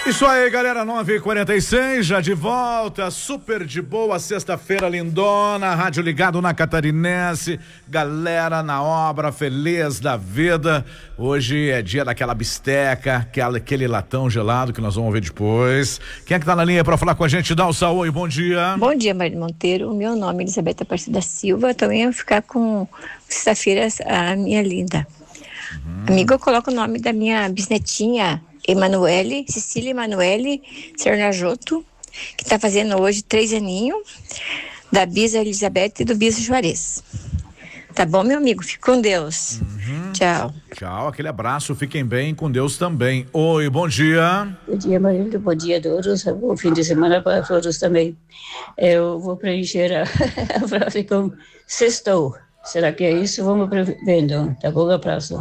Isso aí, galera, 9h46, já de volta, super de boa, sexta-feira lindona, rádio ligado na Catarinense, galera na obra, feliz da vida. Hoje é dia daquela bisteca, aquele latão gelado que nós vamos ver depois. Quem é que tá na linha pra falar com a gente? Dá um salve, bom dia. Bom dia, Maria Monteiro, o meu nome é Elizabeth Aparecida Silva, também vou ficar com sexta-feira a minha linda. Amigo, eu coloco o nome da minha bisnetinha, Cecília Emanuele Sernajoto, que está fazendo hoje 3 aninhos, da Bisa Elizabeth e do Bisa Juarez. Tá bom, meu amigo? Fique com Deus. Tchau. Tchau, aquele abraço, fiquem bem, com Deus também. Oi, bom dia. Bom dia, Marília, bom dia a todos, bom fim de semana para todos também. Eu vou preencher a frase com sextou. Será que é isso? Vamos vendo. Tá bom, abraço.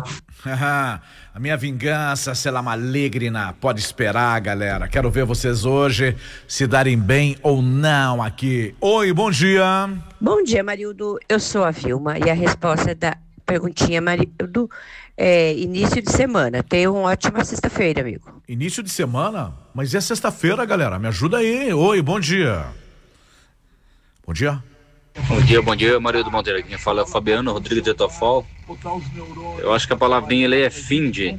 A minha vingança será maligna, pode esperar, galera. Quero ver vocês hoje se darem bem ou não aqui. Oi, bom dia. Bom dia, Marildo. Eu sou a Vilma e a resposta da perguntinha, Marildo, início de semana. Tenha uma ótima sexta-feira, amigo. Início de semana? Mas é sexta-feira, galera. Me ajuda aí. Oi, bom dia. Bom dia. Bom dia, Maria do Monteiro. Quem fala é o Fabiano Rodrigues de Etofol. Eu acho que a palavrinha ali é finde.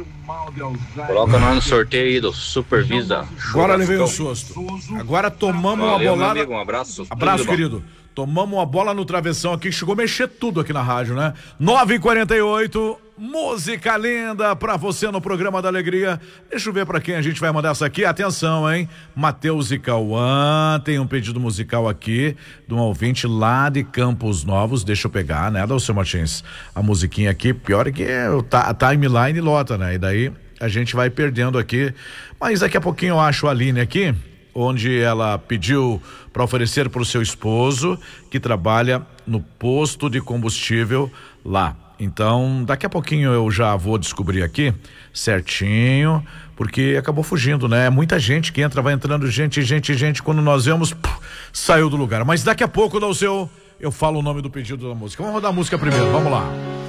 Coloca nós no sorteio aí do Supervisa. Agora levei um susto. Agora tomamos uma bolada. Meu amigo, um abraço. Abraço, querido. Tomamos uma bola no travessão aqui, chegou a mexer tudo aqui na rádio, né? 9h48, música linda pra você no programa da Alegria. Deixa eu ver pra quem a gente vai mandar essa aqui. Atenção, hein? Matheus e Cauã, tem um pedido musical aqui de um ouvinte lá de Campos Novos. Deixa eu pegar, né, Dalcio Martins? A musiquinha aqui, pior é que a timeline lota, né? E daí a gente vai perdendo aqui. Mas daqui a pouquinho eu acho a Aline aqui, onde ela pediu para oferecer para o seu esposo que trabalha no posto de combustível lá. Então, daqui a pouquinho eu já vou descobrir aqui certinho, porque acabou fugindo, né? Muita gente que entra, vai entrando gente, quando nós vemos, saiu do lugar. Mas daqui a pouco, eu falo o nome do pedido da música. Vamos rodar a música primeiro, vamos lá.